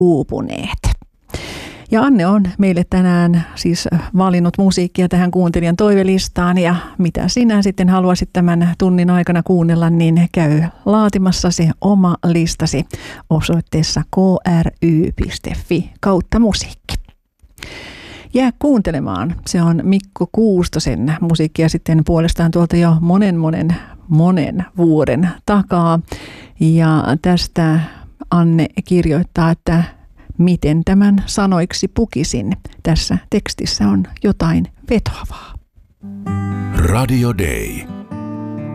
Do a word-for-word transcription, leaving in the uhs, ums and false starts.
uupuneet. Ja Anne on meille tänään siis valinnut musiikkia tähän kuuntelijan toivelistaan, ja mitä sinä sitten haluaisit tämän tunnin aikana kuunnella, niin käy laatimassa se oma listasi osoitteessa k r y piste f i kautta musiikki. Jää kuuntelemaan. Se on Mikko Kuustosen musiikkia sitten puolestaan tuolta jo monen monen monen vuoden takaa. Ja tästä Anne kirjoittaa, että miten tämän sanoiksi pukisin. Tässä tekstissä on jotain vetoavaa. Radio Day.